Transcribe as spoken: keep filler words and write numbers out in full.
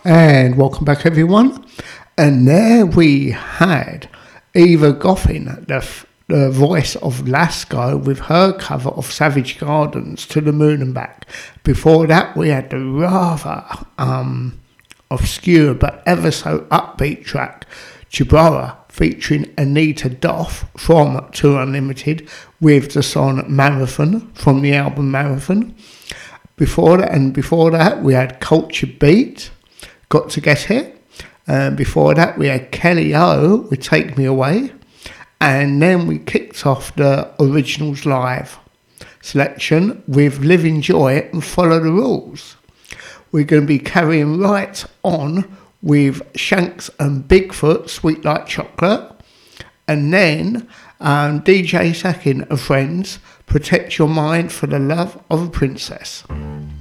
And welcome back, everyone. And there we had Eva Goffin, the, f- the voice of Lasco, with her cover of Savage Gardens, To the Moon and Back. Before that, we had the rather um, obscure but ever so upbeat track, Chibara, featuring Anita Doff from Tour Unlimited, with the song Marathon from the album Marathon. Before that, and before that, we had Culture Beat, Got to Get Here. Um, before that, we had Kelly O with Take Me Away. And then we kicked off the Originals Live selection with Live in Joy and Follow the Rules. We're going to be carrying right on with Shanks and Bigfoot, Sweet Like Chocolate. And then um, D J Sakin and Friends, Protect Your Mind for the Love of a Princess.